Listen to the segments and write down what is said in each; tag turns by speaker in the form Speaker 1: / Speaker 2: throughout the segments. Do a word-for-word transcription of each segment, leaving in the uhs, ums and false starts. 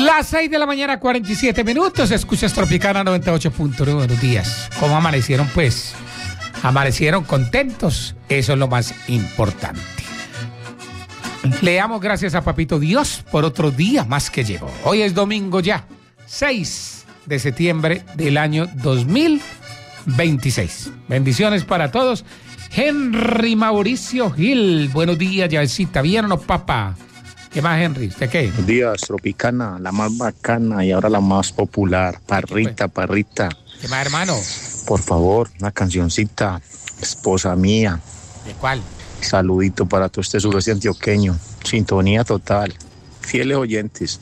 Speaker 1: Las seis de la mañana, cuarenta y siete minutos. Escuchas Tropicana noventa y ocho punto nueve. Buenos días. ¿Cómo amanecieron, pues? Amanecieron contentos. Eso es lo más importante. Le damos gracias a Papito Dios por otro día más que llegó. Hoy es domingo ya, seis de septiembre del año dos mil veintiséis. Bendiciones para todos. Henry Mauricio Gil. Buenos días, llavecita. ¿Bien o no, papá? ¿Qué más, Henry? ¿Usted qué?
Speaker 2: Buenos días, Tropicana, la más bacana y ahora la más popular. Parrita, parrita.
Speaker 1: ¿Qué más, hermano?
Speaker 2: Por favor, una cancioncita, esposa mía.
Speaker 1: ¿De cuál?
Speaker 2: Saludito para todo este sureste antioqueño. Sintonía total. Fieles oyentes.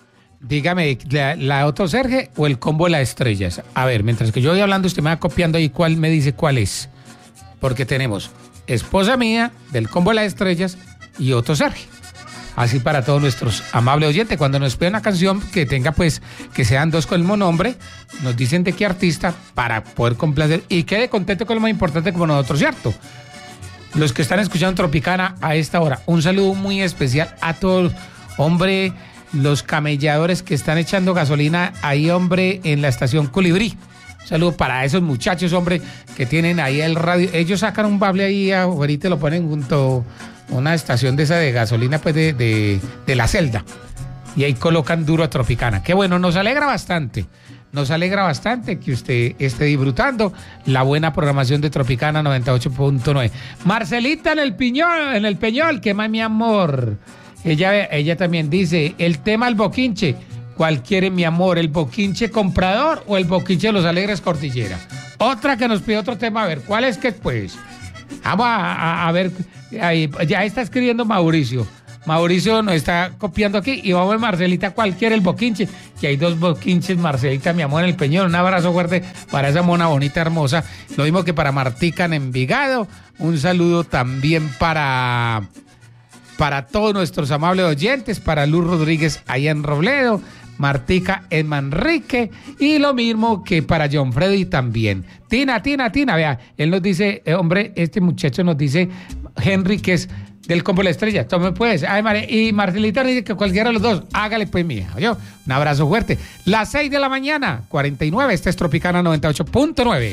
Speaker 1: Dígame, ¿la, la Otto Serge o el combo de las estrellas? A ver, mientras que yo voy hablando, usted me va copiando ahí cuál me dice cuál es. Porque tenemos esposa mía, del combo de las estrellas, y Otto Serge. Así para todos nuestros amables oyentes, cuando nos piden una canción que tenga, pues, que sean dos con el mismo nombre, nos dicen de qué artista para poder complacer y quede contento con lo más importante como nosotros, ¿cierto? Los que están escuchando Tropicana a esta hora, un saludo muy especial a todos, hombre, los camelladores que están echando gasolina ahí, hombre, en la estación Colibrí. Un saludo para esos muchachos, hombre, que tienen ahí el radio. Ellos sacan un bable ahí afuera y lo ponen junto a una estación de esa de gasolina, pues, de, de, de la celda. Y ahí colocan duro a Tropicana. Qué bueno, nos alegra bastante. Nos alegra bastante que usted esté disfrutando la buena programación de Tropicana noventa y ocho punto nueve. Marcelita en el Piñol, en el Peñol, ¿qué más, mi amor? Ella, ella también dice, el tema del boquinche. ¿Cuál quiere, mi amor? ¿El boquinche comprador o el boquinche de los Alegres Cordillera? Otra que nos pide otro tema, a ver, ¿cuál es que pues? Vamos a, a, a ver, ahí, ya está escribiendo Mauricio. Mauricio nos está copiando aquí y vamos a ver, Marcelita, ¿cuál quiere el boquinche? Que hay dos boquinches, Marcelita, mi amor, en el Peñón. Un abrazo fuerte para esa mona bonita, hermosa. Lo mismo que para Martica en Envigado. Un saludo también para... para todos nuestros amables oyentes, para Luz Rodríguez allá en Robledo, Martica en Manrique y lo mismo que para John Freddy también. Tina, Tina, Tina, vea, él nos dice, eh, hombre, este muchacho nos dice, Henry, que es del combo de la estrella. Tome pues, ay, Mar y Marcelita dice que cualquiera de los dos, hágale pues, mía. Yo, un abrazo fuerte. Las seis de la mañana, cuarenta y nueve, este es Tropicana noventa y ocho punto nueve.